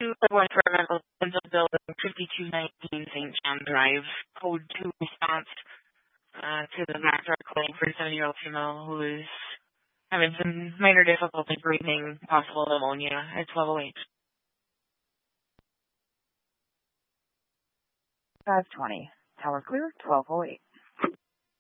to One Environmental Defense Building, 5219 St. John Drive, Code 2 response to the backdoor claim for a 70-year-old female who is having some minor difficulty breathing, possible pneumonia at 1208. 520. Tower clear, 1208.